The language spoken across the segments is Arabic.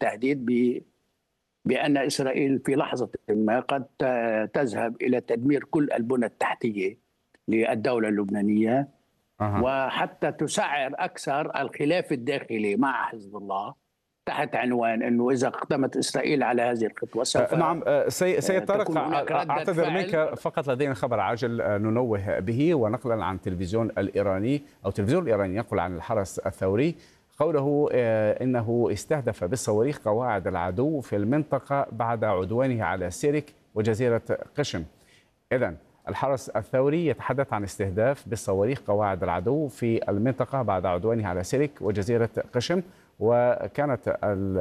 التهديد بأن إسرائيل في لحظة ما قد تذهب إلى تدمير كل البنى التحتية للدولة اللبنانية، أها. وحتى تسعر أكثر الخلاف الداخلي مع حزب الله تحت عنوان أنه إذا اقدمت إسرائيل على هذه الخطوة سوف نعم. سيد طارق، تكون هناك ردة أعتذر فعل. منك، فقط لدينا خبر عاجل ننوه به، ونقلا عن التلفزيون الإيراني أو التلفزيون الإيراني ينقل عن الحرس الثوري قوله إنه استهدف بالصواريخ قواعد العدو في المنطقة بعد عدوانه على سيرك وجزيرة قشم. إذن الحرس الثوري يتحدث عن استهداف بالصواريخ قواعد العدو في المنطقة بعد عدوانه على سيرك وجزيرة قشم. وكانت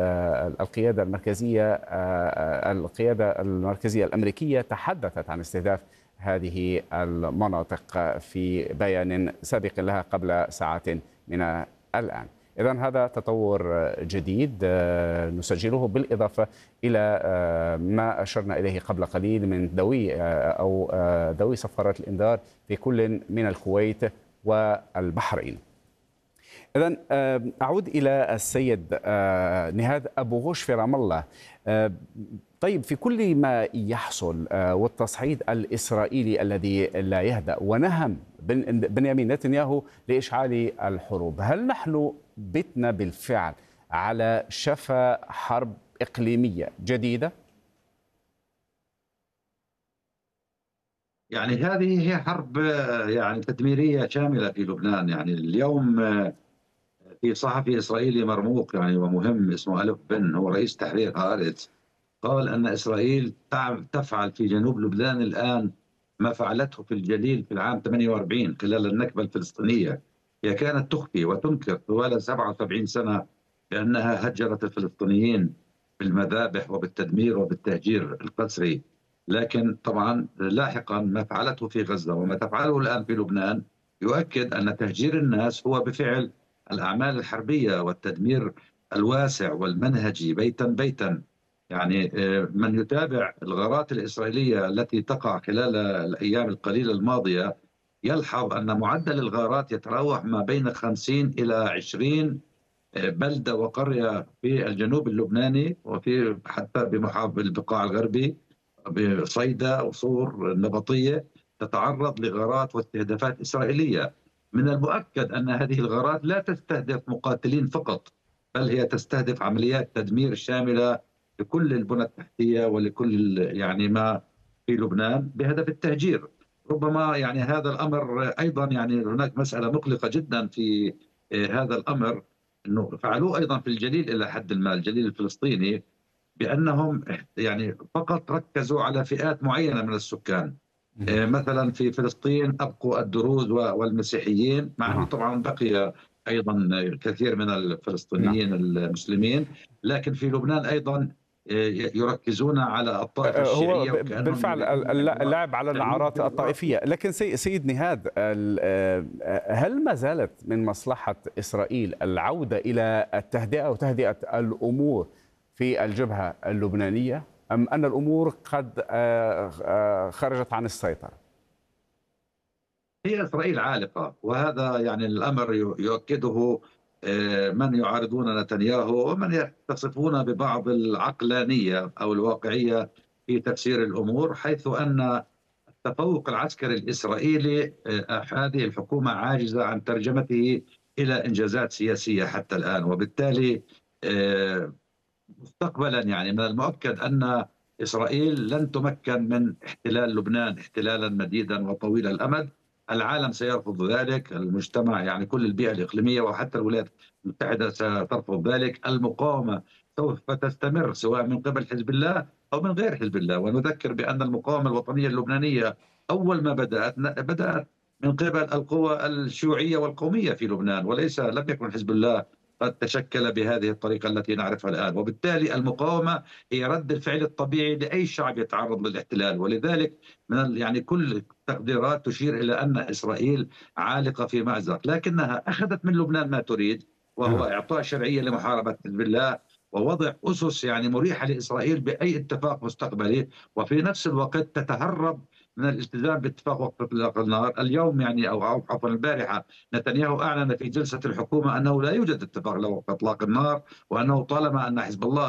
القيادة المركزية الأمريكية تحدثت عن استهداف هذه المناطق في بيان سابق لها قبل ساعات من الآن. إذن هذا تطور جديد نسجله، بالإضافة إلى ما أشرنا إليه قبل قليل من ذوي صفارات الإنذار في كل من الكويت والبحرين. إذن أعود إلى السيد نهاد أبو غوش في رام الله. طيب، في كل ما يحصل والتصعيد الإسرائيلي الذي لا يهدأ ونهم بنيامين نتنياهو لإشعال الحروب، هل نحن بتنا بالفعل على شفا حرب إقليمية جديدة؟ يعني هذه هي حرب يعني تدميرية شاملة في لبنان. يعني اليوم في صحفي إسرائيلي مرموق يعني ومهم اسمه ألف بن، هو رئيس تحرير هارتز، قال أن إسرائيل تفعل في جنوب لبنان الآن ما فعلته في الجليل في العام 48 خلال النكبة الفلسطينية. هي كانت تخفي وتنكر طوال 77 سنة بأنها هجرت الفلسطينيين بالمذابح وبالتدمير وبالتهجير القسري، لكن طبعا لاحقا ما فعلته في غزة وما تفعله الآن في لبنان يؤكد أن تهجير الناس هو بفعل الأعمال الحربية والتدمير الواسع والمنهجي بيتا بيتا. يعني من يتابع الغارات الإسرائيلية التي تقع خلال الأيام القليلة الماضية يلحظ أن معدل الغارات يتراوح ما بين 50 إلى 20 بلدة وقرية في الجنوب اللبناني، وفي حتى بمحافظة البقاع الغربي بصيدا وصور النبطية تتعرض لغارات واستهدافات إسرائيلية. من المؤكد أن هذه الغارات لا تستهدف مقاتلين فقط، بل هي تستهدف عمليات تدمير شاملة لكل البنى التحتية ولكل يعني ما في لبنان بهدف التهجير. ربما يعني هذا الأمر أيضا يعني هناك مسألة مقلقة جدا في هذا الأمر، أنه فعلوه أيضا في الجليل إلى حد ما، الجليل الفلسطيني، بأنهم يعني فقط ركزوا على فئات معينة من السكان. مثلا في فلسطين أبقوا الدروز والمسيحيين، مع أنه طبعا بقي أيضا كثير من الفلسطينيين المسلمين، لكن في لبنان أيضا يركزون على الطائفة هو الشيعية وكأنهم بالفعل اللعب على النعرات الطائفية. لكن سيد نهاد، هل ما زالت من مصلحة إسرائيل العودة إلى التهدئة وتهدئة الأمور في الجبهة اللبنانية، أم أن الأمور قد خرجت عن السيطرة؟ هي إسرائيل عالقة، وهذا يعني الأمر يؤكده من يعارضون نتنياهو ومن يتصفون ببعض العقلانية أو الواقعية في تفسير الأمور، حيث أن التفوق العسكري الإسرائيلي هذه الحكومة عاجزة عن ترجمته إلى إنجازات سياسية حتى الآن. وبالتالي مستقبلا يعني من المؤكد أن إسرائيل لن تمكن من احتلال لبنان احتلالا مديدا وطويل الأمد. العالم سيرفض ذلك، المجتمع يعني كل البيئة الإقليمية وحتى الولايات المتحدة سترفض ذلك. المقاومة سوف تستمر سواء من قبل حزب الله أو من غير حزب الله. ونذكر بأن المقاومة الوطنية اللبنانية أول ما بدأت من قبل القوى الشيوعية والقومية في لبنان، وليس لم يكن حزب الله قد تشكل بهذه الطريقة التي نعرفها الآن. وبالتالي المقاومة هي رد الفعل الطبيعي لأي شعب يتعرض للاحتلال. ولذلك من يعني كل التقديرات تشير إلى أن إسرائيل عالقة في مأزق، لكنها أخذت من لبنان ما تريد، وهو إعطاء شرعية لمحاربة حزب الله ووضع أسس يعني مريحة لإسرائيل بأي اتفاق مستقبلي، وفي نفس الوقت تتهرب من الالتزام باتفاق وقف اطلاق النار. اليوم يعني او عفوا البارحه نتنياهو اعلن في جلسه الحكومه انه لا يوجد اتفاق لوقف اطلاق النار، وانه طالما ان حزب الله